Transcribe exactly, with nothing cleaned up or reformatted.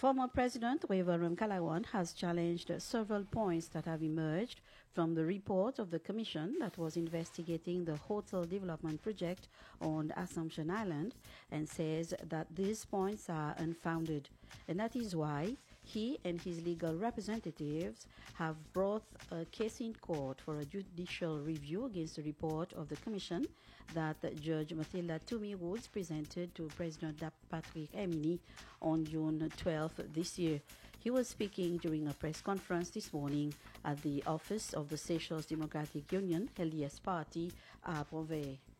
Former President Weverum Kalawan has challenged several points that have emerged from the report of the commission that was investigating the hotel development project on Assumption Island and says that these points are unfounded. And that is why he and his legal representatives have brought a case in court for a judicial review against the report of the commission that Judge Mathilda Tumi Woods presented to President Patrick Emini on June twelfth this year. He was speaking during a press conference this morning at the office of the Seychelles Democratic Union, L D S Party, à Provey.